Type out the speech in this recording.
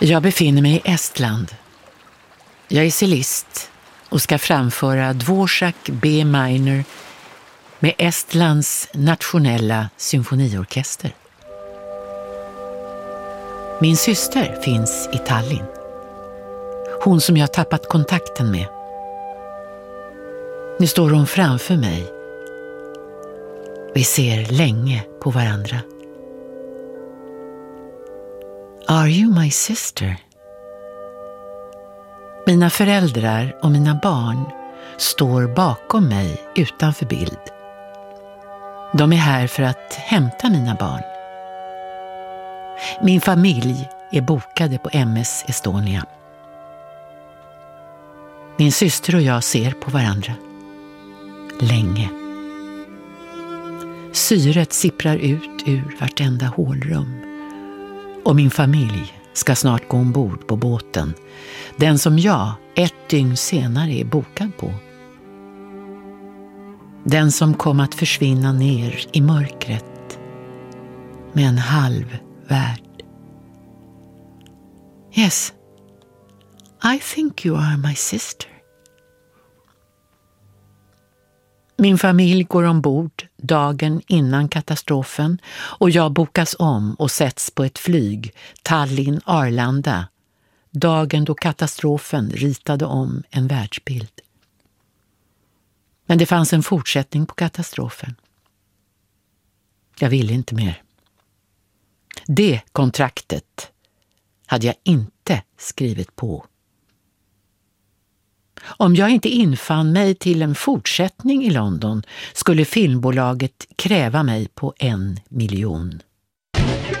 Jag befinner mig i Estland. Jag är cellist och ska framföra Dvorak B minor med Estlands nationella symfoniorkester. Min syster finns i Tallinn. Hon som jag tappat kontakten med. Nu står hon framför mig. Vi ser länge på varandra. Are you my sister? Mina föräldrar och mina barn står bakom mig utanför bild. De är här för att hämta mina barn. Min familj är bokade på MS Estonia. Min syster och jag ser på varandra. Länge. Syret sipprar ut ur vartenda hålrum. Och min familj ska snart gå ombord på båten. Den som jag 1 dygn senare är bokad på. Den som kom att försvinna ner i mörkret med en halv värld. Yes, I think you are my sister. Min familj går ombord dagen innan katastrofen och jag bokas om och sätts på ett flyg Tallinn-Arlanda dagen då katastrofen ritade om en världsbild. Men det fanns en fortsättning på katastrofen. Jag ville inte mer. Det kontraktet hade jag inte skrivit på. Om jag inte infann mig till en fortsättning i London skulle filmbolaget kräva mig på 1 miljon.